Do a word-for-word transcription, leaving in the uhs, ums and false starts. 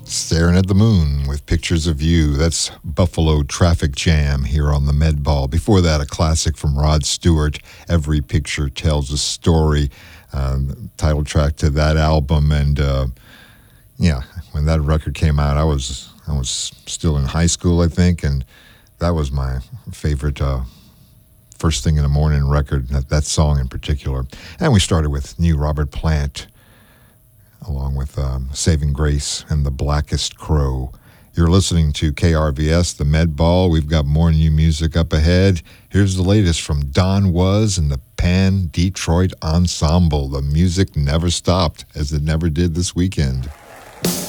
Staring at the Moon with Pictures of You. That's Buffalo Traffic Jam here on the Med Ball. Before that, a classic from Rod Stewart, Every Picture Tells a Story, um, title track to that album. And uh, yeah, when that record came out, I was I was still in high school, I think, and that was my favorite uh, first thing in the morning record, that, that song in particular. And we started with new Robert Plant, along with um, Saving Grace and The Blackest Crow. You're listening to K R V S, the Med Ball. We've got more new music up ahead. Here's the latest from Don Was and the Pan Detroit Ensemble. The music never stopped, as it never did this weekend.